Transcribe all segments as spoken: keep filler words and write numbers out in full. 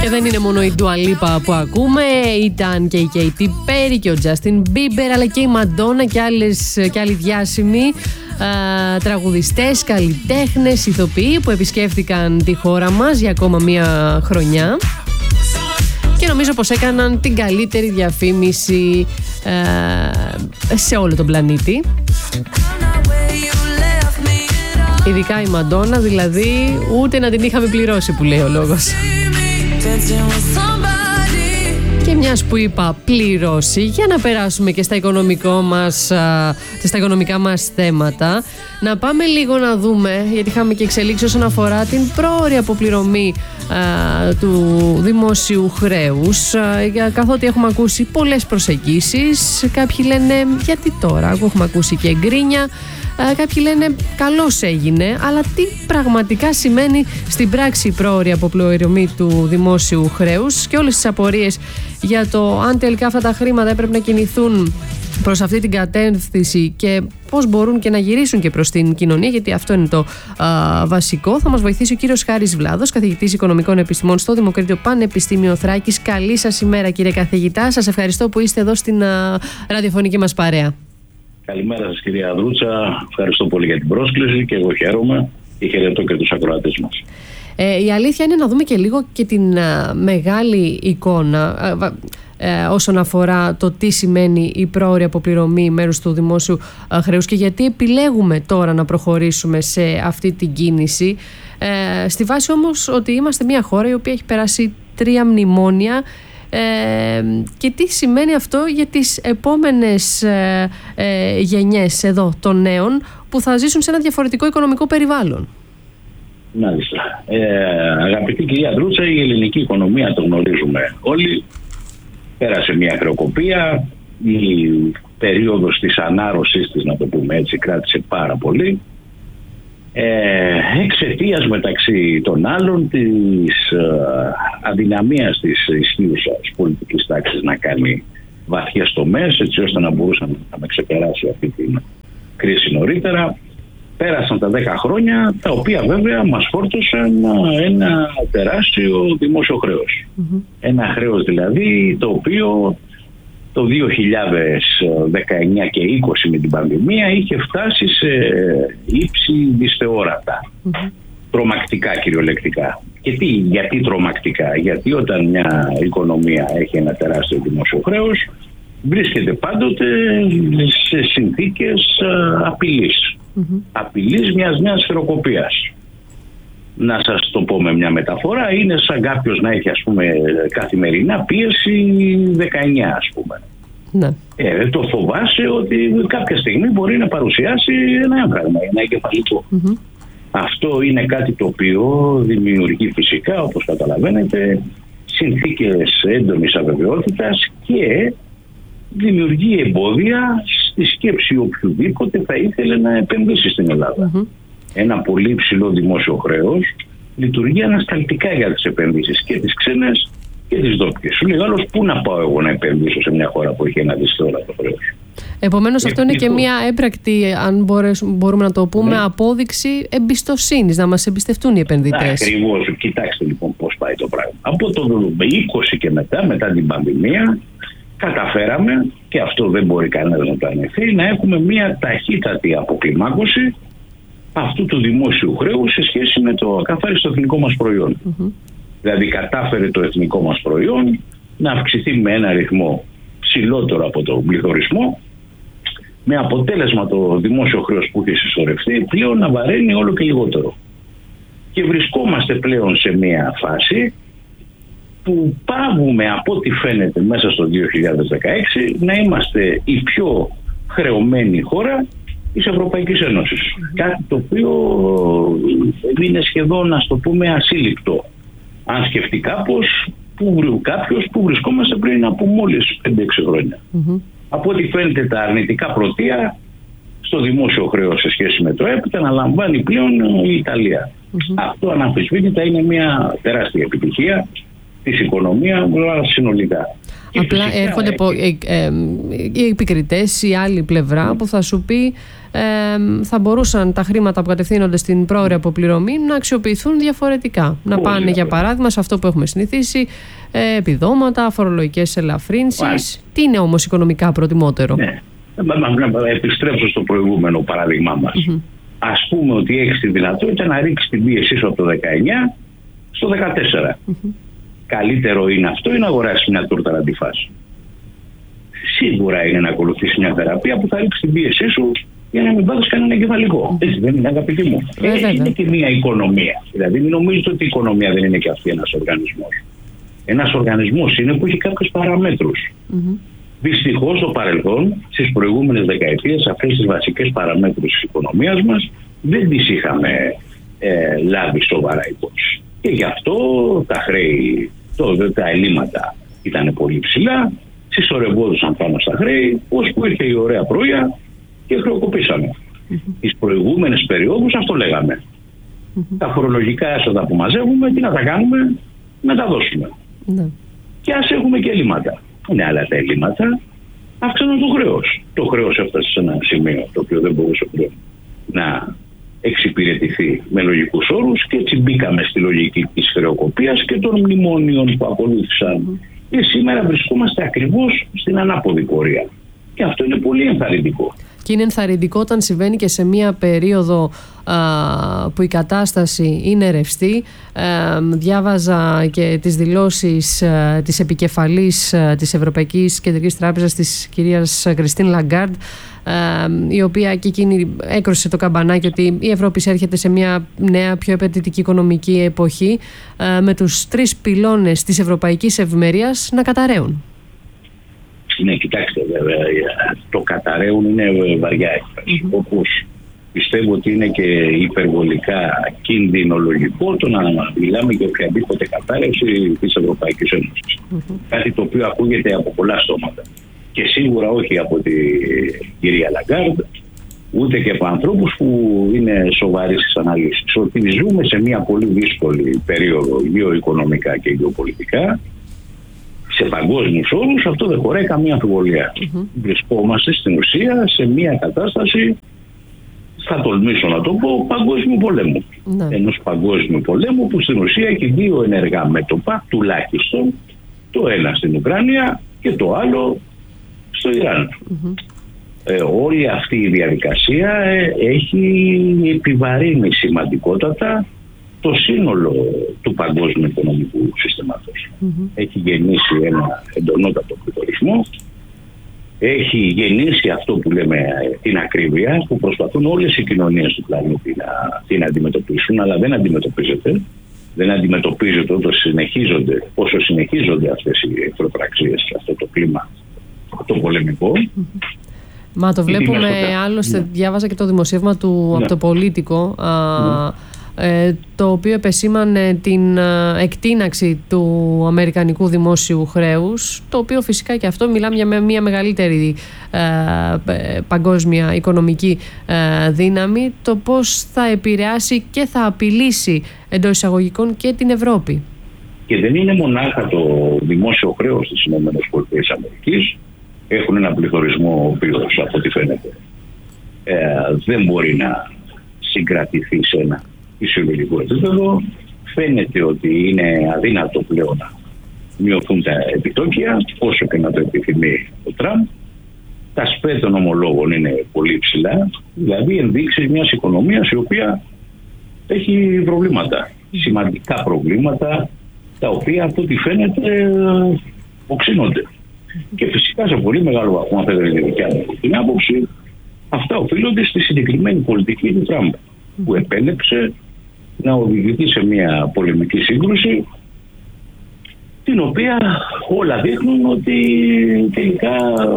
Και δεν είναι μόνο η Dua Lipa που ακούμε, ήταν και η Katy Perry και ο Justin Bieber, αλλά και η Madonna και, άλλες, και άλλοι διάσημοι α, τραγουδιστές, καλλιτέχνες, ηθοποιοί που επισκέφτηκαν τη χώρα μας για ακόμα μία χρονιά. Και νομίζω πως έκαναν την καλύτερη διαφήμιση α, σε όλο τον πλανήτη. Ειδικά η Madonna, δηλαδή ούτε να την είχαμε πληρώσει, που λέει ο λόγος. Και μιας που είπα πληρώσει, για να περάσουμε και στα, οικονομικό μας, στα οικονομικά μας θέματα, να πάμε λίγο να δούμε, γιατί είχαμε και εξελίξει όσον αφορά την πρόωρη αποπληρωμή α, του δημόσιου χρέους, α, καθότι έχουμε ακούσει πολλές προσεγγίσεις. Κάποιοι λένε γιατί τώρα, έχουμε ακούσει και γκρίνια. Uh, κάποιοι λένε καλώς έγινε, αλλά τι πραγματικά σημαίνει στην πράξη η πρόωρη αποπληρωμή του δημόσιου χρέους και όλες τις απορίες για το αν τελικά αυτά τα χρήματα έπρεπε να κινηθούν προς αυτή την κατεύθυνση και πώς μπορούν και να γυρίσουν και προς την κοινωνία, γιατί αυτό είναι το uh, βασικό. Θα μας βοηθήσει ο κύριος Χάρης Βλάδος, καθηγητής Οικονομικών Επιστημών στο Δημοκρίτιο Πανεπιστήμιο Θράκης. Καλή σας ημέρα, κύριε καθηγητά. Σας ευχαριστώ που είστε εδώ στην uh, ραδιοφωνική μας παρέα. Καλημέρα σας, κυρία Δρούτσα. Ευχαριστώ πολύ για την πρόσκληση και εγώ χαίρομαι και χαιρετώ και τους ακροατές μας. Ε, η αλήθεια είναι να δούμε και λίγο και την α, μεγάλη εικόνα ε, ε, όσον αφορά το τι σημαίνει η πρόωρη αποπληρωμή μέρους του δημόσιου α, χρέους και γιατί επιλέγουμε τώρα να προχωρήσουμε σε αυτή την κίνηση. Ε, στη βάση όμως ότι είμαστε μια χώρα η οποία έχει περάσει τρία μνημόνια. Ε, και τι σημαίνει αυτό για τις επόμενες ε, ε, γενιές εδώ των νέων που θα ζήσουν σε ένα διαφορετικό οικονομικό περιβάλλον. Μάλιστα. Ε, αγαπητή κυρία Δρούτσα, η ελληνική οικονομία, το γνωρίζουμε όλοι, πέρασε μια χρεοκοπία. Η περίοδος της ανάρρωσης της, να το πούμε έτσι, κράτησε πάρα πολύ. Ε, εξαιτίας μεταξύ των άλλων της ε, αδυναμίας της ισχύουσας πολιτικής τάξης να κάνει βαθιές τομές, έτσι ώστε να μπορούσαν να ξεπεράσει αυτή την κρίση νωρίτερα. Πέρασαν τα δέκα χρόνια, τα οποία βέβαια μας φόρτωσαν ένα τεράστιο δημόσιο χρέος. Mm-hmm. Ένα χρέος δηλαδή το οποίο το δύο χιλιάδες δεκαεννιά και είκοσι με την πανδημία είχε φτάσει σε ύψη δυσθεώρατα. Mm-hmm. Τρομακτικά κυριολεκτικά. Και τι, γιατί τρομακτικά? Γιατί όταν μια οικονομία έχει ένα τεράστιο δημόσιο χρέος, βρίσκεται πάντοτε σε συνθήκες απειλής. Mm-hmm. Απειλής μιας νέας χρεοκοπίας. Να σας το πω με μια μεταφορά, είναι σαν κάποιος να έχει, ας πούμε, καθημερινά πίεση δεκαεννιά, ας πούμε. Ναι. Ε, το φοβάσαι ότι κάποια στιγμή μπορεί να παρουσιάσει ένα έμφραγμα, ένα εγκεφαλικό. Mm-hmm. Αυτό είναι κάτι το οποίο δημιουργεί φυσικά, όπως καταλαβαίνετε, συνθήκες έντονης αβεβαιότητας και δημιουργεί εμπόδια στη σκέψη οποιοδήποτε θα ήθελε να επενδύσει στην Ελλάδα. Mm-hmm. Ένα πολύ ψηλό δημόσιο χρέος λειτουργεί ανασταλτικά για τις επενδύσεις και τις ξένες και τις δόπιες. Σου λέει άλλος, πού να πάω εγώ να επενδύσω σε μια χώρα που έχει ένα δυσθεώρατο χρέος? Επομένως, αυτό είναι και μια έμπρακτη, αν μπορέσουμε, μπορούμε να το πούμε, ναι, απόδειξη εμπιστοσύνης, να μας εμπιστευτούν οι επενδυτές. Ακριβώς. Κοιτάξτε λοιπόν πώς πάει το πράγμα. Από το είκοσι και μετά, μετά την πανδημία, καταφέραμε, και αυτό δεν μπορεί κανένας να το ανεχθεί, να έχουμε μια ταχύτατη αποκλιμάκωση αυτού του δημόσιου χρέους σε σχέση με το ακαθάριστο εθνικό μας προϊόν. Mm-hmm. Δηλαδή κατάφερε το εθνικό μας προϊόν να αυξηθεί με ένα ρυθμό ψηλότερο από τον πληθωρισμό, με αποτέλεσμα το δημόσιο χρέος που έχει συσσωρευτεί πλέον να βαραίνει όλο και λιγότερο. Και βρισκόμαστε πλέον σε μια φάση που πάβουμε, από ό,τι φαίνεται μέσα στο δύο χιλιάδες δεκαέξι, να είμαστε η πιο χρεωμένη χώρα της Ευρωπαϊκής Ένωσης. Mm-hmm. Κάτι το οποίο είναι σχεδόν, να το πούμε, ασύλληπτο. Αν σκεφτεί κάπως που, κάποιος που βρισκόμαστε πριν από μόλις πέντε έξι χρόνια. Mm-hmm. Από ό,τι φαίνεται τα αρνητικά πρωτεία στο δημόσιο χρέος σε σχέση με το ΕΠ τα αναλαμβάνει πλέον η Ιταλία. Mm-hmm. Αυτό αναμφισβήτητα είναι μια τεράστια επιτυχία της οικονομίας συνολικά. Και απλά φυσικά, έρχονται πο, ε, ε, οι επικριτές, η άλλη πλευρά mm. που θα σου πει ε, θα μπορούσαν τα χρήματα που κατευθύνονται στην πρόωρη αποπληρωμή να αξιοποιηθούν διαφορετικά. Να πάνε διαφορετικά. Για παράδειγμα σε αυτό που έχουμε συνηθίσει, ε, επιδόματα, φορολογικές ελαφρύνσεις. Τι είναι όμως οικονομικά προτιμότερο? Ναι. Να επιστρέψω στο προηγούμενο παράδειγμά μας. Mm-hmm. Ας πούμε ότι έχεις τη δυνατότητα να ρίξεις την πίεσή σου από το δεκαεννιά στο δεκατέσσερα. Mm-hmm. Καλύτερο είναι αυτό ή να αγοράσεις μια τούρτα να τη φας? Σίγουρα είναι να ακολουθήσεις μια θεραπεία που θα ρίξει την πίεσή σου για να μην πάθεις κανένα εγκεφαλικό. Έτσι δεν είναι, αγαπητοί μου? Ε, είναι και μια οικονομία. Δηλαδή μην νομίζετε ότι η οικονομία δεν είναι και αυτή ένας οργανισμός. Ένας οργανισμός είναι που έχει κάποιες παραμέτρους. Mm-hmm. Δυστυχώς στο παρελθόν, στις προηγούμενες δεκαετίες, αυτές τις βασικές παραμέτρους της οικονομίας μας δεν τις είχαμε ε, λάβει σοβαρά υπόψη. Και γι' αυτό τα χρέη, το, τα ελλείμματα ήταν πολύ ψηλά, συσσωρευόντουσαν πάνω στα χρέη, ώσπου ήρθε η ωραία πρωία και χρεοκοπήσαμε. Mm-hmm. Τις προηγούμενες περιόδους αυτό λέγαμε. Mm-hmm. Τα φορολογικά έσοδα που μαζεύουμε, τι να τα κάνουμε? Να τα δώσουμε. Mm-hmm. Και ας έχουμε και ελλείμματα. Ναι, αλλά τα ελλείμματα αύξαναν το χρέος. Το χρέος έφτασε σε ένα σημείο το οποίο δεν μπορούσε πλέον να εξυπηρετηθεί με λογικούς όρους και έτσι μπήκαμε στη λογική της χρεοκοπίας και των μνημόνιων που ακολούθησαν. Mm. Και σήμερα βρισκόμαστε ακριβώς στην ανάποδη πορεία. Και αυτό είναι πολύ ενθαρρυντικό. Και είναι ενθαρρυντικό όταν συμβαίνει και σε μία περίοδο α, που η κατάσταση είναι ρευστή. Ε, διάβαζα και τις δηλώσεις α, της επικεφαλής α, της Ευρωπαϊκής Κεντρικής Τράπεζας, της κυρίας Κριστίν Λαγκάρντ, η οποία και εκείνη έκρουσε το καμπανάκι ότι η Ευρώπη έρχεται σε μια νέα πιο επενδυτική οικονομική εποχή με τους τρεις πυλώνες της ευρωπαϊκής ευημερίας να καταραίουν. Ναι, κοιτάξτε, βέβαια, το καταραίουν είναι βαριά έκφραση. Mm-hmm. Όπως πιστεύω ότι είναι και υπερβολικά κινδυνολογικό το να μιλάμε για οποιαδήποτε κατάρρευση της Ευρωπαϊκής Ένωσης. Mm-hmm. Κάτι το οποίο ακούγεται από πολλά στόματα. Και σίγουρα όχι από την κυρία Λαγκάρντ, ούτε και από ανθρώπους που είναι σοβαροί στις αναλύσεις. Ότι ζούμε σε μια πολύ δύσκολη περίοδο γεωοικονομικά και γεωπολιτικά, σε παγκόσμιους όρους, αυτό δεν χωράει καμία αμφιβολία. Mm-hmm. Βρισκόμαστε στην ουσία σε μια κατάσταση, θα τολμήσω να το πω, παγκόσμιου πολέμου. Mm-hmm. Ενός παγκόσμιου πολέμου που στην ουσία έχει δύο ενεργά μέτωπα, τουλάχιστον το ένα στην Ουκρανία και το άλλο στο Ιράν. Mm-hmm. Ε, όλη αυτή η διαδικασία ε, έχει επιβαρύνει σημαντικότατα το σύνολο του παγκόσμιου οικονομικού συστήματος. Mm-hmm. Έχει γεννήσει ένα εντονότατο πληθωρισμό, έχει γεννήσει αυτό που λέμε την ακρίβεια, που προσπαθούν όλες οι κοινωνίες του πλανήτη να την αντιμετωπίσουν, αλλά δεν αντιμετωπίζεται. Δεν αντιμετωπίζεται όσο συνεχίζονται, όσο συνεχίζονται αυτές οι εχθροπραξίες και αυτό το κλίμα το πολεμικό. Mm-hmm. Μα το βλέπουμε άλλωστε, ναι. Διάβαζα και το δημοσίευμα του ναι. από το Πολίτικο, ναι. α, ε, το οποίο επεσήμανε την α, εκτείναξη του αμερικανικού δημόσιου χρέους, το οποίο φυσικά και αυτό μιλάμε για μια μεγαλύτερη α, παγκόσμια οικονομική α, δύναμη, το πώς θα επηρεάσει και θα απειλήσει εντός εισαγωγικών και την Ευρώπη. Και δεν είναι μονάχα το δημόσιο χρέος της ΗΠΑ. Έχουν ένα πληθωρισμό ο οποίος από ό,τι φαίνεται ε, δεν μπορεί να συγκρατηθεί σε ένα φυσιολογικό επίπεδο. Φαίνεται ότι είναι αδύνατο πλέον να μειωθούν τα επιτόκια, όσο και να το επιθυμεί ο Τραμπ. Τα σπέτ των ομολόγων είναι πολύ ψηλά, δηλαδή ενδείξεις μιας οικονομίας η οποία έχει προβλήματα, σημαντικά προβλήματα, τα οποία από ό,τι φαίνεται οξύνονται. Και φυσικά σε πολύ μεγάλο βαθμό, αν θέλετε τη δικιά μου την άποψη, αυτά οφείλονται στη συγκεκριμένη πολιτική του Τραμπ, που επέλεξε να οδηγηθεί σε μια πολεμική σύγκρουση, την οποία όλα δείχνουν ότι τελικά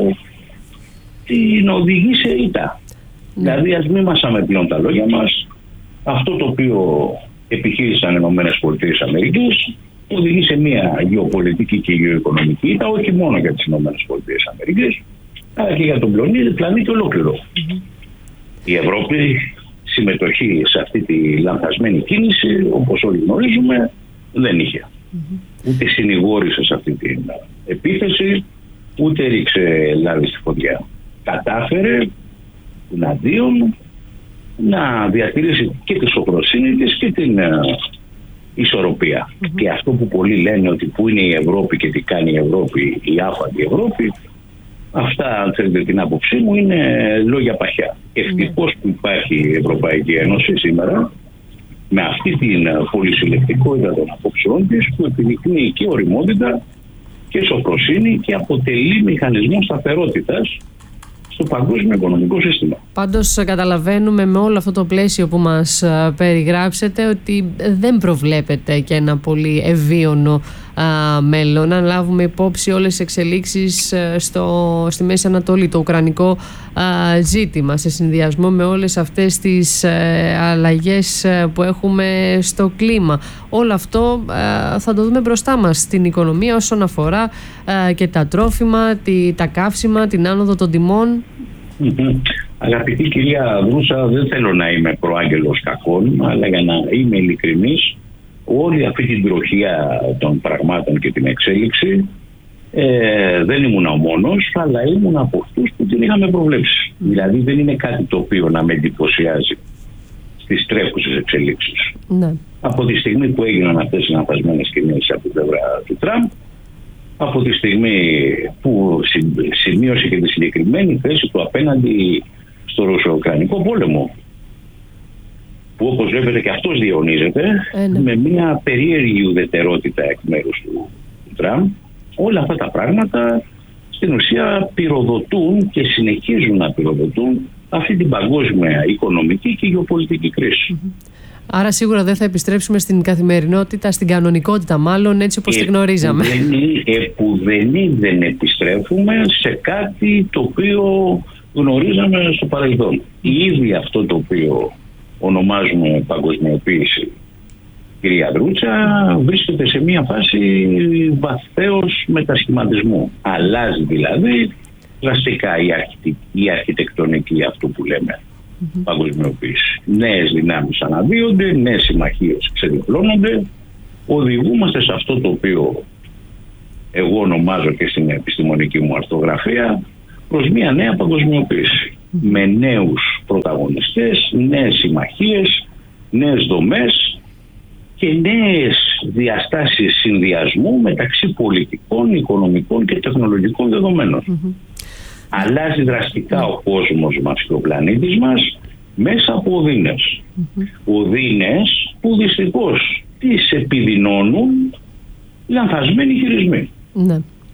την οδηγεί σε ήττα. Mm. Δηλαδή, ας μην μασάμε πλέον τα λόγια μας, αυτό το οποίο επιχείρησαν οι ΗΠΑ οδηγεί σε μια γεωπολιτική και γεωοικονομική ήττα, όχι μόνο για τις ΗΠΑ, αλλά και για τον πλανήτη ολόκληρο. Mm-hmm. Η Ευρώπη συμμετοχή σε αυτή τη λανθασμένη κίνηση, όπως όλοι γνωρίζουμε, δεν είχε. Mm-hmm. Ούτε συνηγόρησε σε αυτή την επίθεση, ούτε ρίξε λάδι στη φωτιά. Κατάφερε εναντίον να διατηρήσει και τη σοφροσύνη της και την uh, ισορροπία. Mm-hmm. Και αυτό που πολλοί λένε ότι πού είναι η Ευρώπη και τι κάνει η Ευρώπη, η άφαντη Ευρώπη, αυτά, αν θέλετε την άποψή μου, είναι λόγια παχιά. Ευτυχώς που υπάρχει η Ευρωπαϊκή Ένωση σήμερα, με αυτή την πολυσυλλεκτικότητα των απόψεών της, που επιδεικνύει και ωριμότητα και σοφροσύνη και αποτελεί μηχανισμό σταθερότητας στο παγκόσμιο οικονομικό σύστημα. Πάντως καταλαβαίνουμε με όλο αυτό το πλαίσιο που μας περιγράψετε ότι δεν προβλέπεται και ένα πολύ ευίωνο α, μέλλον. Αν λάβουμε υπόψη όλες τις εξελίξεις στο, στη Μέση Ανατολή, το ουκρανικό α, ζήτημα, σε συνδυασμό με όλες αυτές τις α, αλλαγές που έχουμε στο κλίμα. Όλο αυτό α, θα το δούμε μπροστά μας στην οικονομία όσον αφορά α, και τα τρόφιμα, τη, τα καύσιμα, την άνοδο των τιμών. Mm-hmm. Αγαπητή κυρία Δρούσα, δεν θέλω να είμαι προάγγελος κακών, αλλά για να είμαι ειλικρινής, όλη αυτή την τροχιά των πραγμάτων και την εξέλιξη ε, δεν ήμουν ο μόνος, αλλά ήμουν από αυτούς που την είχαμε προβλέψει. Mm. Δηλαδή δεν είναι κάτι το οποίο να με εντυπωσιάζει στις τρέχουσες εξελίξεις. Mm. Από τη στιγμή που έγιναν αυτές οι λανθασμένες κινήσεις από την πλευρά του Τραμπ, από τη στιγμή που σημείωσε και τη συγκεκριμένη θέση του απέναντι στο ρωσο-ουκρανικό πόλεμο, που όπως βλέπετε και αυτός διαιωνίζεται ε, ναι. με μια περίεργη ουδετερότητα εκ μέρους του, του Τραμπ, όλα αυτά τα πράγματα στην ουσία πυροδοτούν και συνεχίζουν να πυροδοτούν αυτή την παγκόσμια οικονομική και γεωπολιτική κρίση. Mm-hmm. Άρα σίγουρα δεν θα επιστρέψουμε στην καθημερινότητα, στην κανονικότητα μάλλον, έτσι όπως ε, τη γνωρίζαμε. Επουδενή δεν επιστρέφουμε σε κάτι το οποίο γνωρίζαμε στο παρελθόν. Ήδη αυτό το οποίο ονομάζουμε παγκοσμιοποίηση, κυρία Δρούτσα, βρίσκεται σε μια φάση βαθέως μετασχηματισμού. Αλλάζει δηλαδή δραστικά η, αρχιτεκ, η αρχιτεκτονική, αυτό που λέμε. Mm-hmm. Παγκοσμιοποίηση. Νέες δυνάμεις αναδύονται, νέες συμμαχίες ξεδιπλώνονται. Οδηγούμαστε σε αυτό το οποίο εγώ ονομάζω και στην επιστημονική μου αρθογραφία προς μια νέα παγκοσμιοποίηση. Mm-hmm. Με νέους πρωταγωνιστές, νέες συμμαχίες, νέες δομές και νέες διαστάσεις συνδυασμού μεταξύ πολιτικών, οικονομικών και τεχνολογικών δεδομένων. Mm-hmm. Αλλάζει δραστικά ο κόσμος μας και ο πλανήτης μας μέσα από οδύνες. Mm-hmm. Οδύνες που δυστυχώς τις επιδεινώνουν λανθασμένοι χειρισμοί. Ναι.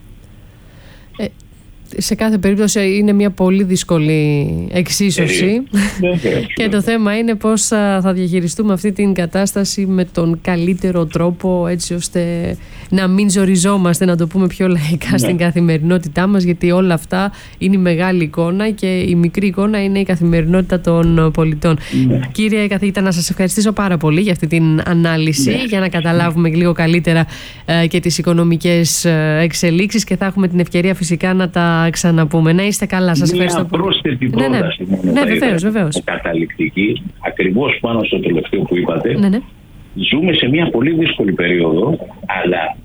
Ε, σε κάθε περίπτωση είναι μια πολύ δύσκολη εξίσωση και το θέμα είναι πώς θα διαχειριστούμε αυτή την κατάσταση με τον καλύτερο τρόπο, έτσι ώστε να μην ζοριζόμαστε, να το πούμε πιο λαϊκά, ναι. στην καθημερινότητά μας, γιατί όλα αυτά είναι η μεγάλη εικόνα και η μικρή εικόνα είναι η καθημερινότητα των πολιτών. Ναι. Κύριε καθηγητά, να σας ευχαριστήσω πάρα πολύ για αυτή την ανάλυση, ναι. για να καταλάβουμε λίγο καλύτερα ε, και τις οικονομικές εξελίξεις, και θα έχουμε την ευκαιρία φυσικά να τα ξαναπούμε. Να είστε καλά, σας ευχαριστώ. Μια πρόσθετη πρόταση, ναι, ναι. ναι, βεβαίως, βεβαίως. καταληκτική, ακριβώς πάνω στο τελευταίο που είπατε. Ναι, ναι. Ζούμε σε μια πολύ δύσκολη περίοδο, αλλά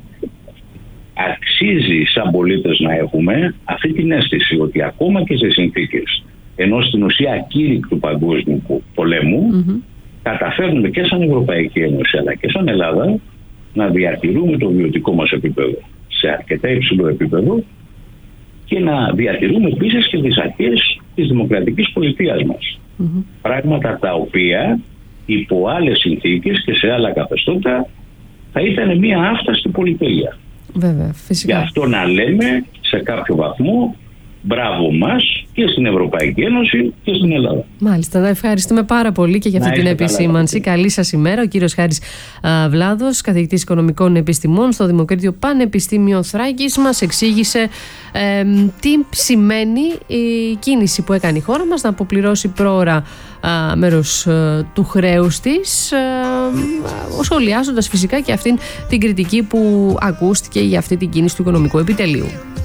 αξίζει σαν πολίτες να έχουμε αυτή την αίσθηση ότι ακόμα και σε συνθήκες ενός στην ουσία ακήρυκτου παγκόσμιου πολέμου, mm-hmm. καταφέρνουμε και σαν Ευρωπαϊκή Ένωση αλλά και σαν Ελλάδα να διατηρούμε το βιωτικό μας επίπεδο σε αρκετά υψηλό επίπεδο και να διατηρούμε επίσης και τις αρχές της δημοκρατικής πολιτείας μας. Mm-hmm. Πράγματα τα οποία υπό άλλες συνθήκες και σε άλλα καθεστώτα θα ήταν μια άφταστη πολυτέλεια. Βέβαια, φυσικά. Γι' αυτό να λέμε σε κάποιο βαθμό μπράβο μας και στην Ευρωπαϊκή Ένωση και στην Ελλάδα. Μάλιστα, να ευχαριστούμε πάρα πολύ και για αυτή την επισήμανση. Καλά. Καλή σας ημέρα. Ο κύριος Χάρης α, Βλάδος, καθηγητής Οικονομικών Επιστημών στο Δημοκρίτιο Πανεπιστήμιο Θράκης, μας εξήγησε ε, τι σημαίνει η κίνηση που έκανε η χώρα μας να αποπληρώσει πρόωρα α, μέρος α, του χρέους της, σχολιάζοντας φυσικά και αυτήν την κριτική που ακούστηκε για αυτή την κίνηση του Οικονομικού Επιτελείου.